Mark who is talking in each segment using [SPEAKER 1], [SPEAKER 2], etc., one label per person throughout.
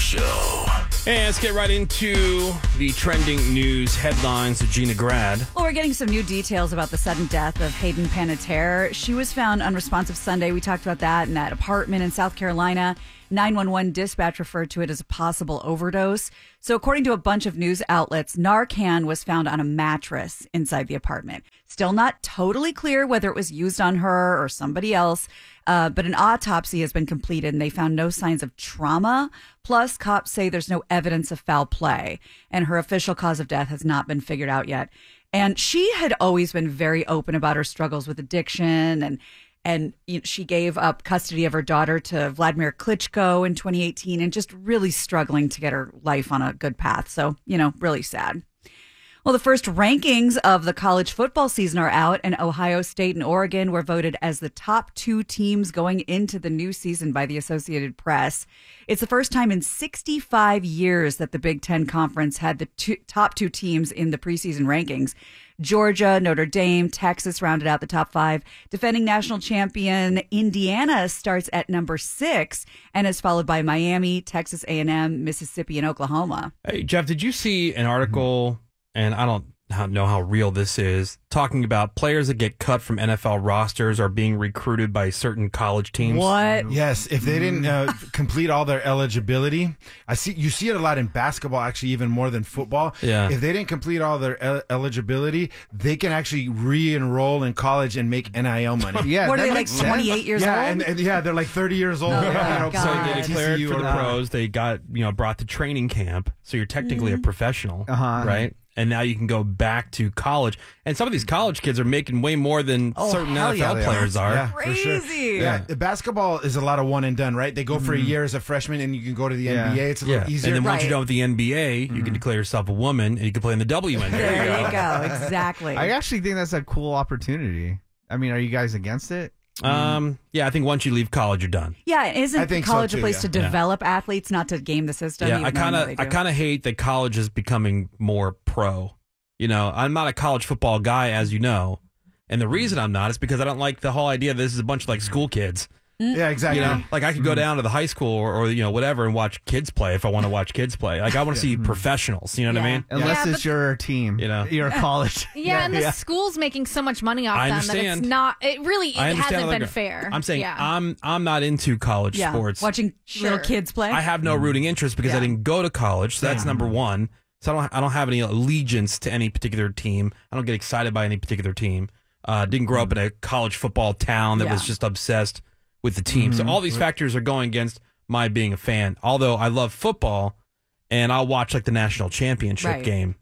[SPEAKER 1] Show.
[SPEAKER 2] And let's get right into the trending news headlines with Gina Grad.
[SPEAKER 3] Well, we're getting some new details about the sudden death of Hayden Panettiere. She was found unresponsive Sunday. We talked about that in that apartment in South Carolina. 911 dispatch referred to it as a possible overdose. So according to a bunch of news outlets, Narcan was found on a mattress inside the apartment. Still not totally clear whether it was used on her or somebody else, but an autopsy has been completed and they found no signs of trauma. Plus, cops say there's no evidence of foul play, and her official cause of death has not been figured out yet. And she had always been very open about her struggles with addiction, and she gave up custody of her daughter to Vladimir Klitschko in 2018 and just really struggling to get her life on a good path. So, really sad. Well, the first rankings of the college football season are out, and Ohio State and Oregon were voted as the top two teams going into the new season by the Associated Press. It's the first time in 65 years that the Big Ten Conference had the top two teams in the preseason rankings. Georgia, Notre Dame, Texas rounded out the top five. Defending national champion Indiana starts at number 6 and is followed by Miami, Texas A&M, Mississippi, and Oklahoma.
[SPEAKER 2] Hey, Jeff, did you see an article, and I don't know how real this is, talking about players that get cut from NFL rosters are being recruited by certain college teams?
[SPEAKER 3] What?
[SPEAKER 4] Yes, if they didn't complete all their eligibility. You see it a lot in basketball, actually, even more than football.
[SPEAKER 2] Yeah.
[SPEAKER 4] If they didn't complete all their eligibility, they can actually re-enroll in college and make NIL money.
[SPEAKER 3] Yeah, what are they, like 28 years old?
[SPEAKER 4] And they're like 30 years old.
[SPEAKER 3] Oh,
[SPEAKER 2] So they declared
[SPEAKER 4] TCU
[SPEAKER 2] for the
[SPEAKER 4] or
[SPEAKER 2] pros. They got brought to training camp. So you're technically a professional, right? And now you can go back to college. And some of these college kids are making way more than certain NFL players are.
[SPEAKER 4] Yeah,
[SPEAKER 3] Crazy.
[SPEAKER 4] for sure. Yeah, the basketball is a lot of one and done, right? They go for a year as a freshman, and you can go to the NBA. It's a little easier.
[SPEAKER 2] And then once you're done with the NBA, you can declare yourself a woman, and you can play in the WNBA.
[SPEAKER 3] There you go. Exactly.
[SPEAKER 5] I actually think that's a cool opportunity. I mean, are you guys against it?
[SPEAKER 2] Yeah, I think once you leave college, you're done.
[SPEAKER 3] Yeah, isn't college
[SPEAKER 4] so too,
[SPEAKER 3] a place to develop athletes, not to game the system?
[SPEAKER 2] Yeah, I kind of hate that college is becoming more pro. I'm not a college football guy, as you know, and the reason I'm not is because I don't like the whole idea that this is a bunch of like school kids.
[SPEAKER 4] Yeah, exactly.
[SPEAKER 2] Like I could go down to the high school or whatever and watch kids play if I want to watch kids play. Like I want to see professionals. You know what I mean?
[SPEAKER 5] Unless it's your team, you're a college.
[SPEAKER 6] And the school's making so much money off them that it's not. It hasn't been fair.
[SPEAKER 2] I'm saying I'm not into college sports.
[SPEAKER 3] Watching little kids play.
[SPEAKER 2] I have no rooting interest because I didn't go to college. So that's number one. So I don't have any allegiance to any particular team. I don't get excited by any particular team. Didn't grow up in a college football town that was just obsessed with the team. So all these factors are going against my being a fan. Although I love football, and I'll watch like the national championship game.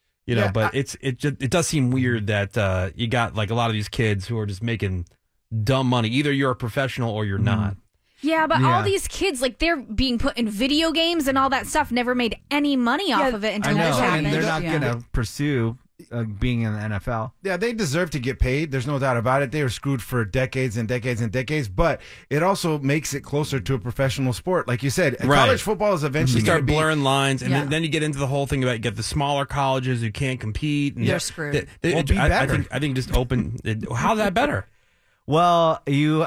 [SPEAKER 2] But it does seem weird that you got like a lot of these kids who are just making dumb money. Either you're a professional or you're not.
[SPEAKER 6] Yeah, but all these kids, like, they're being put in video games and all that stuff, never made any money off of it until this happened.
[SPEAKER 5] And they're not going to pursue being in the NFL.
[SPEAKER 4] Yeah, they deserve to get paid. There's no doubt about it. They were screwed for decades and decades and decades, but it also makes it closer to a professional sport. Like you said, college football is eventually
[SPEAKER 2] you start blurring lines, and then you get into the whole thing about you get the smaller colleges who can't compete. And
[SPEAKER 3] they're screwed.
[SPEAKER 2] Be better. I think just open. How's that better?
[SPEAKER 5] Well,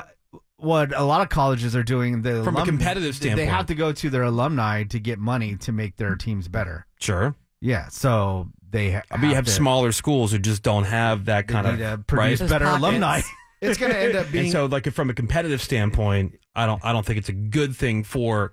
[SPEAKER 5] what a lot of colleges are doing,
[SPEAKER 2] from a competitive standpoint,
[SPEAKER 5] they have to go to their alumni to get money to make their teams better.
[SPEAKER 2] Sure.
[SPEAKER 5] Yeah, so they
[SPEAKER 2] have smaller schools who just don't have that kind of
[SPEAKER 5] produce better alumni.
[SPEAKER 4] It's going to end up being.
[SPEAKER 2] And so, like from a competitive standpoint, I don't think it's a good thing for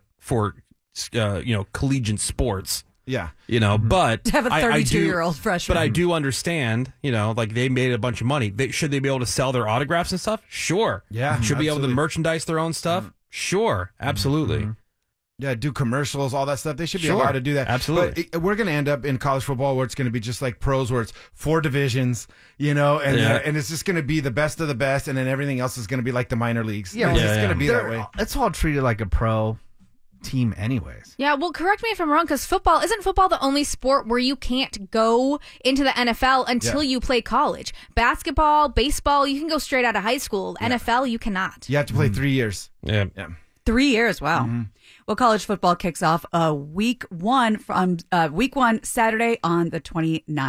[SPEAKER 2] collegiate sports.
[SPEAKER 4] Yeah.
[SPEAKER 2] But
[SPEAKER 3] to have a 32-year-old freshman.
[SPEAKER 2] But I do understand, like they made a bunch of money. Should they be able to sell their autographs and stuff? Sure.
[SPEAKER 4] Yeah.
[SPEAKER 2] Should be able to merchandise their own stuff? Sure. Absolutely.
[SPEAKER 4] Yeah, do commercials, all that stuff. They should be allowed to do that.
[SPEAKER 2] Absolutely.
[SPEAKER 4] But we're going to end up in college football where it's going to be just like pros, where it's 4 divisions, and it's just going to be the best of the best, and then everything else is going to be like the minor leagues. It's going to be that way.
[SPEAKER 5] It's all treated like a pro team anyways.
[SPEAKER 6] Yeah, well, correct me if I'm wrong, because isn't football the only sport where you can't go into the NFL until you play college? Basketball, baseball, you can go straight out of high school. NFL, you cannot.
[SPEAKER 4] You have to play 3 years.
[SPEAKER 2] Yeah.
[SPEAKER 3] 3 years, wow. Well, college football kicks off week one Saturday on the 29th.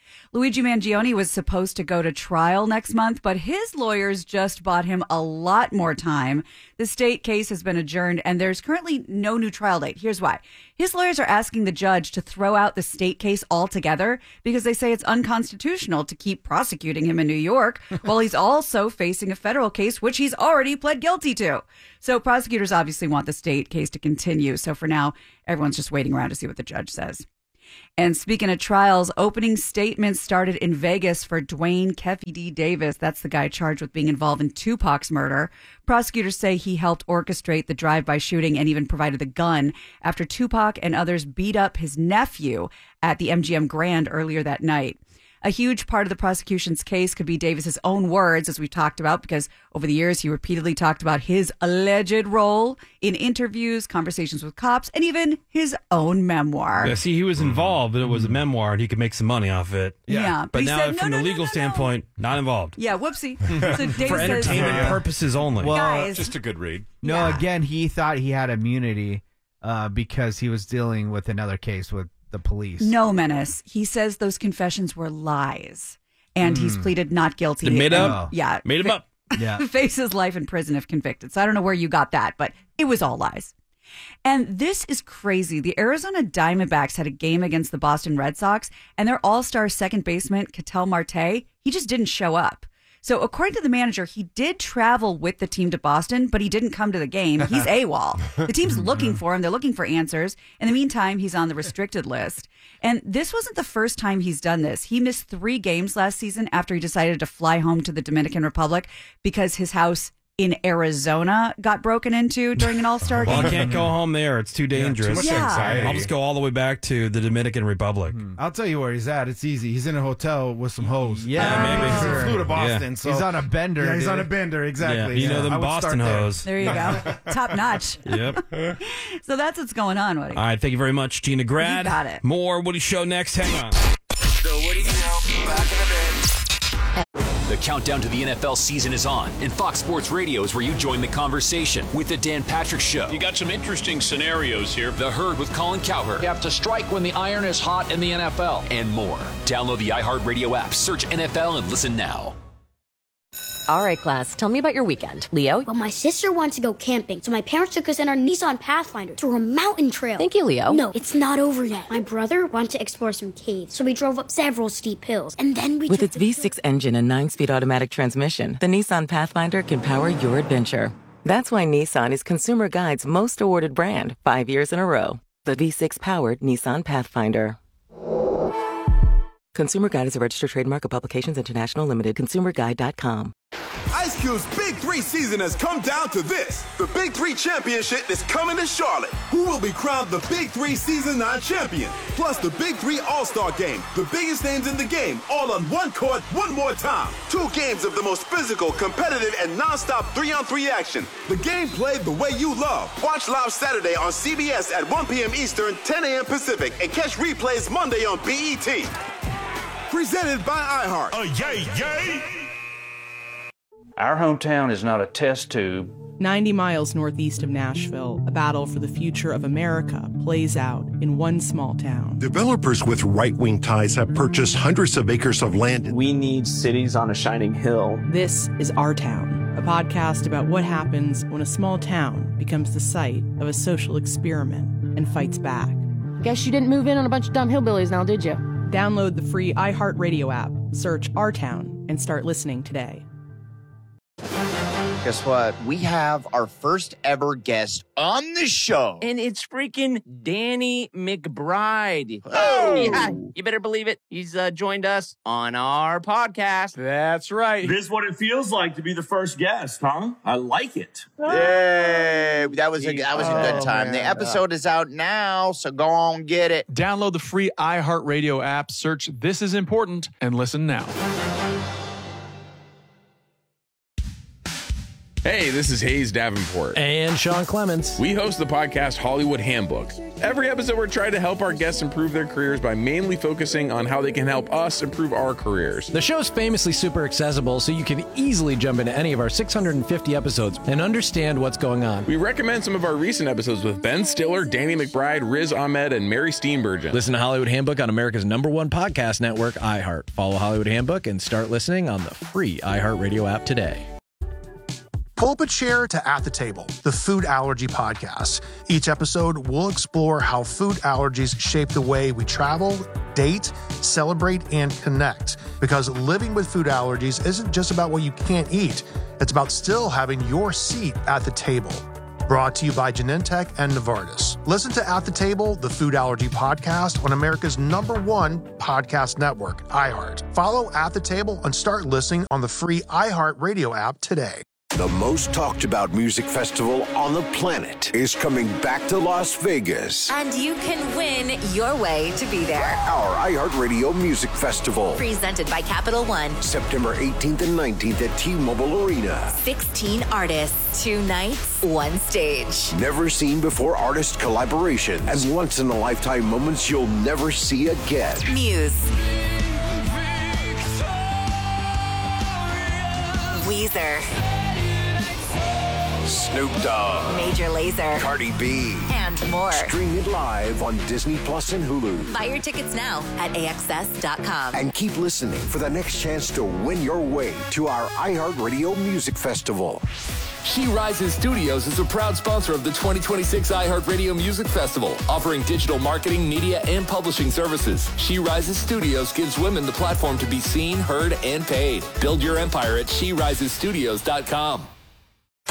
[SPEAKER 3] Luigi Mangione was supposed to go to trial next month, but his lawyers just bought him a lot more time. The state case has been adjourned, and there's currently no new trial date. Here's why. His lawyers are asking the judge to throw out the state case altogether because they say it's unconstitutional to keep prosecuting him in New York while he's also facing a federal case, which he's already pled guilty to. So prosecutors obviously want the state case to continue. So for now, everyone's just waiting around to see what the judge says. And speaking of trials, opening statements started in Vegas for Dwayne Keffe D. Davis. That's the guy charged with being involved in Tupac's murder. Prosecutors say he helped orchestrate the drive-by shooting and even provided the gun after Tupac and others beat up his nephew at the MGM Grand earlier that night. A huge part of the prosecution's case could be Davis's own words, as we talked about, because over the years he repeatedly talked about his alleged role in interviews, conversations with cops, and even his own memoir.
[SPEAKER 2] Yeah, see, he was involved, but it was a memoir, and he could make some money off it.
[SPEAKER 3] Yeah.
[SPEAKER 2] But
[SPEAKER 3] he
[SPEAKER 2] now,
[SPEAKER 3] said,
[SPEAKER 2] from the legal standpoint, not involved.
[SPEAKER 3] Yeah, whoopsie. So Davis
[SPEAKER 2] For entertainment purposes only.
[SPEAKER 5] Well,
[SPEAKER 3] guys,
[SPEAKER 1] Just a good read.
[SPEAKER 5] No, again, he thought he had immunity because he was dealing with another case with the police.
[SPEAKER 3] No, Menace. He says those confessions were lies, and he's pleaded not guilty.
[SPEAKER 2] They made
[SPEAKER 3] and,
[SPEAKER 2] up?
[SPEAKER 3] Yeah.
[SPEAKER 2] Made him up.
[SPEAKER 5] Yeah.
[SPEAKER 3] Faces life in prison if convicted. So I don't know where you got that, but it was all lies. And this is crazy. The Arizona Diamondbacks had a game against the Boston Red Sox, and their all-star second baseman, Ketel Marte, he just didn't show up. So according to the manager, he did travel with the team to Boston, but he didn't come to the game. He's AWOL. The team's looking for him. They're looking for answers. In the meantime, he's on the restricted list. And this wasn't the first time he's done this. He missed 3 games last season after he decided to fly home to the Dominican Republic because his house in Arizona got broken into during an all-star game.
[SPEAKER 2] Well, I can't go home there. It's too dangerous.
[SPEAKER 4] Too much anxiety.
[SPEAKER 2] I'll just go all the way back to the Dominican Republic.
[SPEAKER 4] I'll tell you where he's at. It's easy. He's in a hotel with some hoes.
[SPEAKER 5] Yeah,
[SPEAKER 2] maybe.
[SPEAKER 4] He flew to Boston.
[SPEAKER 2] Yeah.
[SPEAKER 4] So
[SPEAKER 5] he's on a bender.
[SPEAKER 4] Yeah, he's
[SPEAKER 5] dude.
[SPEAKER 4] on a bender. Exactly.
[SPEAKER 2] Yeah, you know
[SPEAKER 4] I
[SPEAKER 2] them
[SPEAKER 4] would
[SPEAKER 2] Boston
[SPEAKER 4] start there.
[SPEAKER 2] hoes.
[SPEAKER 3] There you go. Top notch.
[SPEAKER 2] Yep.
[SPEAKER 3] So that's what's going on, Woody.
[SPEAKER 2] All right, thank you very much, Gina Grad.
[SPEAKER 3] You got it.
[SPEAKER 2] More Woody Show next. Hang on.
[SPEAKER 7] The Woody Show, back in a bit.
[SPEAKER 8] The countdown to the NFL season is on, and Fox Sports Radio is where you join the conversation with the Dan Patrick Show.
[SPEAKER 9] You got some interesting scenarios here.
[SPEAKER 8] The Herd with Colin Cowherd.
[SPEAKER 10] You have to strike when the iron is hot in the NFL.
[SPEAKER 8] And more. Download the iHeartRadio app, search NFL, and listen now.
[SPEAKER 11] All right, class, tell me about your weekend. Leo?
[SPEAKER 12] Well, my sister wants to go camping, so my parents took us in our Nissan Pathfinder through a mountain trail.
[SPEAKER 11] Thank you, Leo.
[SPEAKER 12] No, it's not over yet. My brother wanted to explore some caves, so we drove up several steep hills, and then we
[SPEAKER 13] With its V6 engine and 9-speed automatic transmission, the Nissan Pathfinder can power your adventure. That's why Nissan is Consumer Guide's most awarded brand 5 years in a row. The V6-powered Nissan Pathfinder. Consumer Guide is a registered trademark of Publications International Limited. ConsumerGuide.com.
[SPEAKER 7] Ice Cube's Big 3 season has come down to this. The Big 3 Championship is coming to Charlotte. Who will be crowned the Big 3 Season 9 champion? Plus the Big 3 All-Star Game. The biggest names in the game, all on one court, one more time. 2 games of the most physical, competitive, and non-stop 3-on-3 action. The game played the way you love. Watch live Saturday on CBS at 1 p.m. Eastern, 10 a.m. Pacific, and catch replays Monday on BET. Presented by iHeart.
[SPEAKER 9] Yay, yay!
[SPEAKER 10] Our hometown is not a test tube.
[SPEAKER 14] 90 miles northeast of Nashville, a battle for the future of America plays out in one small town.
[SPEAKER 15] Developers with right-wing ties have purchased hundreds of acres of land.
[SPEAKER 16] We need cities on a shining hill.
[SPEAKER 14] This is Our Town, a podcast about what happens when a small town becomes the site of a social experiment and fights back.
[SPEAKER 17] Guess you didn't move in on a bunch of dumb hillbillies now, did you?
[SPEAKER 14] Download the free iHeartRadio app, search Our Town, and start listening today.
[SPEAKER 18] Guess what? We have our first ever guest on the show.
[SPEAKER 19] And it's freaking Danny McBride.
[SPEAKER 18] Oh!
[SPEAKER 19] Yeah, you better believe it. He's joined us on our podcast.
[SPEAKER 16] That's right.
[SPEAKER 9] This is what it feels like to be the first guest, huh? I like it.
[SPEAKER 18] Yay! That was a good time.
[SPEAKER 16] Man.
[SPEAKER 18] The episode is out now, so go on get it.
[SPEAKER 1] Download the free iHeartRadio app, search This Is Important, and listen now.
[SPEAKER 20] Hey, this is Hayes Davenport.
[SPEAKER 21] And Sean Clements.
[SPEAKER 20] We host the podcast Hollywood Handbook. Every episode, we're trying to help our guests improve their careers by mainly focusing on how they can help us improve our careers.
[SPEAKER 21] The show's famously super accessible, so you can easily jump into any of our 650 episodes and understand what's going on.
[SPEAKER 20] We recommend some of our recent episodes with Ben Stiller, Danny McBride, Riz Ahmed, and Mary Steenburgen.
[SPEAKER 21] Listen to Hollywood Handbook on America's #1 podcast network, iHeart. Follow Hollywood Handbook and start listening on the free iHeartRadio app today.
[SPEAKER 22] Pull up a chair to At the Table, the food allergy podcast. Each episode, we'll explore how food allergies shape the way we travel, date, celebrate, and connect. Because living with food allergies isn't just about what you can't eat. It's about still having your seat at the table. Brought to you by Genentech and Novartis. Listen to At the Table, the food allergy podcast on America's #1 podcast network, iHeart. Follow At the Table and start listening on the free iHeartRadio app today.
[SPEAKER 23] The most talked about music festival on the planet is coming back to Las Vegas.
[SPEAKER 24] And you can win your way to be there.
[SPEAKER 23] Our iHeartRadio Music Festival.
[SPEAKER 24] Presented by Capital One.
[SPEAKER 23] September 18th and 19th at T-Mobile Arena.
[SPEAKER 24] 16 artists, 2 nights, 1 stage.
[SPEAKER 23] Never seen before artist collaborations and once in a lifetime moments you'll never see again.
[SPEAKER 24] Muse. Weezer.
[SPEAKER 23] Snoop Dogg,
[SPEAKER 24] Major Lazer,
[SPEAKER 23] Cardi B,
[SPEAKER 24] and more.
[SPEAKER 23] Stream it live on Disney Plus and Hulu.
[SPEAKER 24] Buy your tickets now at AXS.com.
[SPEAKER 23] And keep listening for the next chance to win your way to our iHeartRadio Music Festival.
[SPEAKER 25] She Rises Studios is a proud sponsor of the 2026 iHeartRadio Music Festival, offering digital marketing, media, and publishing services. She Rises Studios gives women the platform to be seen, heard, and paid. Build your empire at SheRisesStudios.com.